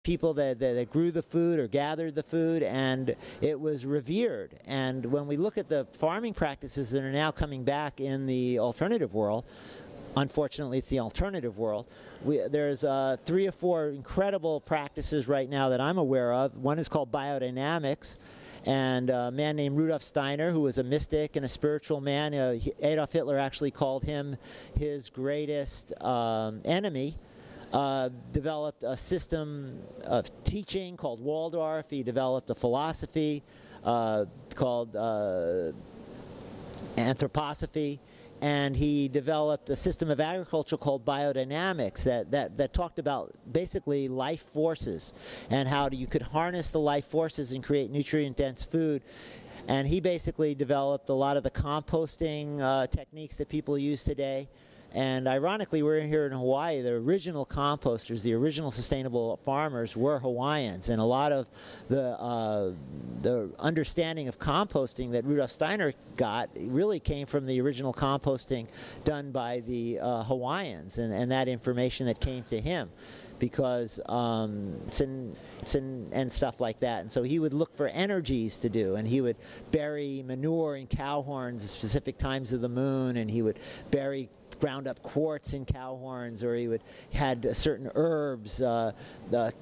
people that grew the food or gathered the food, and it was revered. And when we look at the farming practices that are now coming back in the alternative world, unfortunately it's the alternative world, there's 3 or 4 incredible practices right now that I'm aware of. One is called biodynamics, and a man named Rudolf Steiner, who was a mystic and a spiritual man, Adolf Hitler actually called him his greatest enemy, developed a system of teaching called Waldorf. He developed a philosophy called anthroposophy, and he developed a system of agriculture called biodynamics that talked about basically life forces and how you could harness the life forces and create nutrient-dense food. And he basically developed a lot of the composting techniques that people use today. And ironically, we're here in Hawaii. The original composters, the original sustainable farmers were Hawaiians. And a lot of the understanding of composting that Rudolf Steiner got really came from the original composting done by the Hawaiians and that information that came to him, because and stuff like that. And so he would look for energies to do, and he would bury manure in cow horns at specific times of the moon, and he would bury ground up quartz in cow horns, or he had certain herbs, the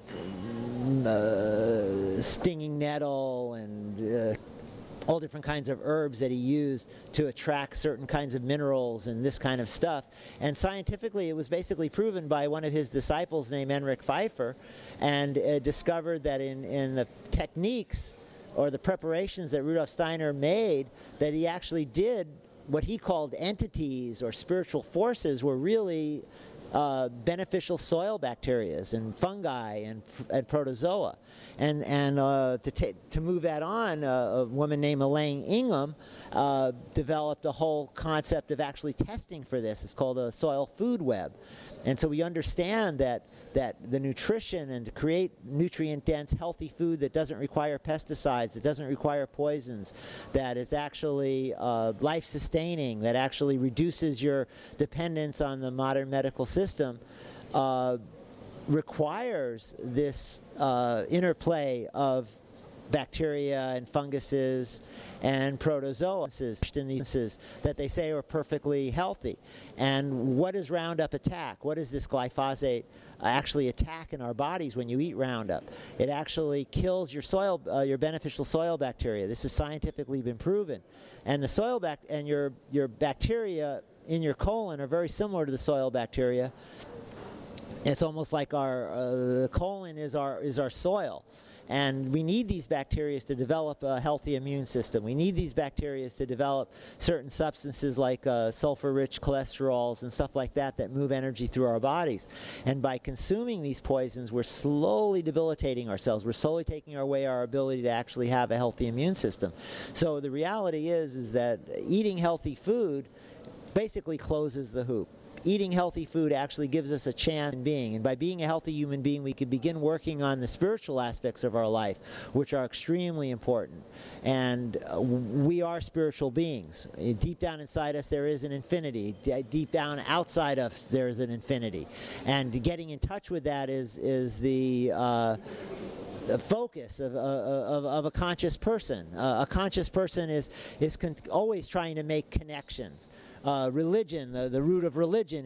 stinging nettle and all different kinds of herbs that he used to attract certain kinds of minerals and this kind of stuff. And scientifically, it was basically proven by one of his disciples named Enric Pfeiffer, and discovered that in the techniques or the preparations that Rudolf Steiner made, that he actually did what he called entities or spiritual forces were really beneficial soil bacteria and fungi and protozoa. And to move that on, a woman named Elaine Ingham developed a whole concept of actually testing for this. It's called a soil food web. And so we understand that the nutrition, and to create nutrient-dense, healthy food that doesn't require pesticides, that doesn't require poisons, that is actually life-sustaining, that actually reduces your dependence on the modern medical system, requires this interplay of bacteria and funguses and protozoa in these that they say are perfectly healthy. And what does Roundup attack? What does this glyphosate actually attack in our bodies when you eat Roundup? It actually kills your soil, your beneficial soil bacteria. This has scientifically been proven. And the soil and your bacteria in your colon are very similar to the soil bacteria. It's almost like the colon is our soil. And we need these bacteria to develop a healthy immune system. We need these bacteria to develop certain substances like sulfur-rich cholesterols and stuff like that move energy through our bodies. And by consuming these poisons, we're slowly debilitating ourselves. We're slowly taking away our ability to actually have a healthy immune system. So the reality is that eating healthy food basically closes the hoop. Eating healthy food actually gives us a chance in being. And by being a healthy human being, we can begin working on the spiritual aspects of our life, which are extremely important. And we are spiritual beings. Deep down inside us, there is an infinity. Deep down outside us, there is an infinity. And getting in touch with that is the focus of a conscious person. A conscious person is always trying to make connections. Religion, the root of religion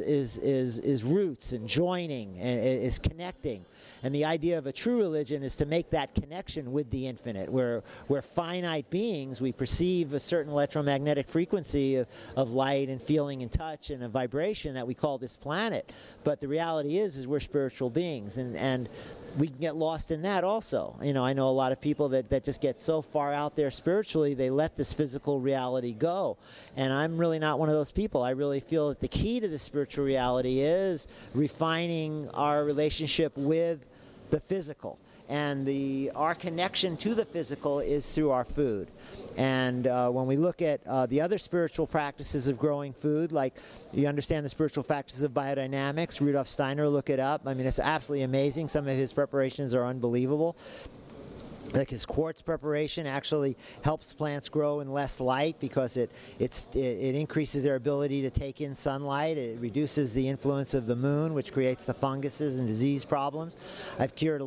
is roots and joining, is connecting. And the idea of a true religion is to make that connection with the infinite. We're finite beings. We perceive a certain electromagnetic frequency of light and feeling and touch and a vibration that we call this planet. But the reality is we're spiritual beings, and we can get lost in that also. You know, I know a lot of people that just get so far out there spiritually, they let this physical reality go. And I'm really not one of those people. I really feel that the key to the spiritual reality is refining our relationship with the physical. And our connection to the physical is through our food. And when we look at the other spiritual practices of growing food, like you understand the spiritual practices of biodynamics, Rudolf Steiner, look it up. I mean, it's absolutely amazing. Some of his preparations are unbelievable. like his quartz preparation actually helps plants grow in less light because it increases their ability to take in sunlight. It reduces the influence of the moon, which creates the funguses and disease problems. I've cured